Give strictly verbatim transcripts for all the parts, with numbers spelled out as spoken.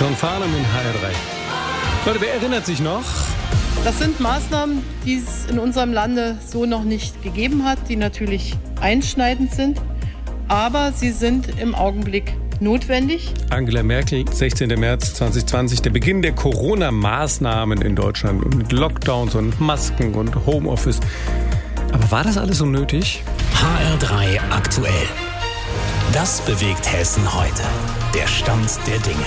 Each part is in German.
John Farnham in H R drei. Leute, wer erinnert sich noch? Das sind Maßnahmen, die es in unserem Lande so noch nicht gegeben hat, die natürlich einschneidend sind, aber sie sind im Augenblick notwendig. Angela Merkel, sechzehnten März zweitausendzwanzig, der Beginn der Corona-Maßnahmen in Deutschland und Lockdowns und Masken und Homeoffice. Aber war das alles so nötig? H R drei aktuell. Das bewegt Hessen heute. Der Stand der Dinge.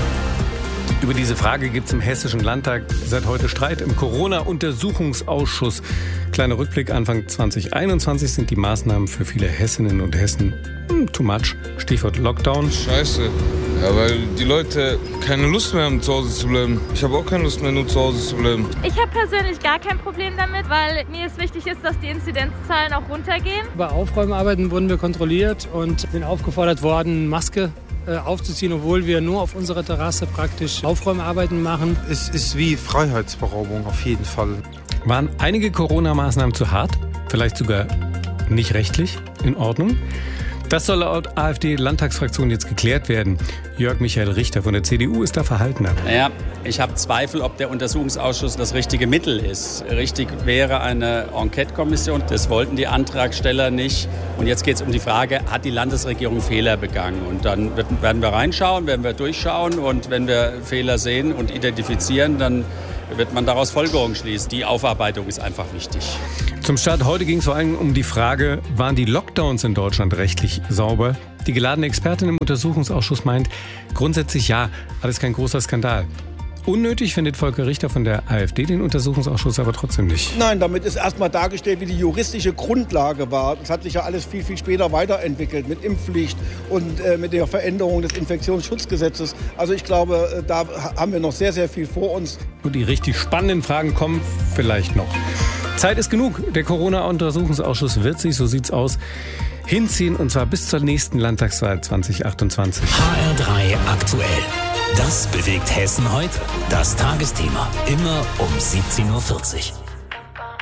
Über diese Frage gibt es im Hessischen Landtag seit heute Streit im Corona-Untersuchungsausschuss. Kleiner Rückblick, Anfang zweitausendeinundzwanzig sind die Maßnahmen für viele Hessinnen und Hessen hm, too much. Stichwort Lockdown. Scheiße. Ja, weil die Leute keine Lust mehr haben, zu Hause zu bleiben. Ich habe auch keine Lust mehr, nur zu Hause zu bleiben. Ich habe persönlich gar kein Problem damit, weil mir es wichtig ist, dass die Inzidenzzahlen auch runtergehen. Bei Aufräumarbeiten wurden wir kontrolliert und sind aufgefordert worden, Maske aufzuziehen, obwohl wir nur auf unserer Terrasse praktisch Aufräumarbeiten machen. Es ist wie Freiheitsberaubung auf jeden Fall. Waren einige Corona-Maßnahmen zu hart? Vielleicht sogar nicht rechtlich in Ordnung? Das soll laut AfD-Landtagsfraktion jetzt geklärt werden. Jörg Michael Richter von der C D U ist da verhaltener. Naja, ich habe Zweifel, ob der Untersuchungsausschuss das richtige Mittel ist. Richtig wäre eine Enquete-Kommission. Das wollten die Antragsteller nicht. Und jetzt geht es um die Frage, hat die Landesregierung Fehler begangen? Und dann werden wir reinschauen, werden wir durchschauen. Und wenn wir Fehler sehen und identifizieren, dann wird man daraus Folgerungen schließen. Die Aufarbeitung ist einfach wichtig. Zum Start heute ging es vor allem um die Frage, waren die Lockdowns in Deutschland rechtlich sauber? Die geladene Expertin im Untersuchungsausschuss meint, grundsätzlich ja, alles kein großer Skandal. Unnötig findet Volker Richter von der AfD den Untersuchungsausschuss aber trotzdem nicht. Nein, damit ist erstmal dargestellt, wie die juristische Grundlage war. Das hat sich ja alles viel, viel später weiterentwickelt mit Impfpflicht und äh, mit der Veränderung des Infektionsschutzgesetzes. Also ich glaube, äh, da haben wir noch sehr, sehr viel vor uns. Und die richtig spannenden Fragen kommen vielleicht noch. Zeit ist genug. Der Corona-Untersuchungsausschuss wird sich, so sieht's aus, hinziehen und zwar bis zur nächsten Landtagswahl zweitausendachtundzwanzig. H R drei aktuell. Das bewegt Hessen heute. Das Tagesthema. Immer um siebzehn Uhr vierzig.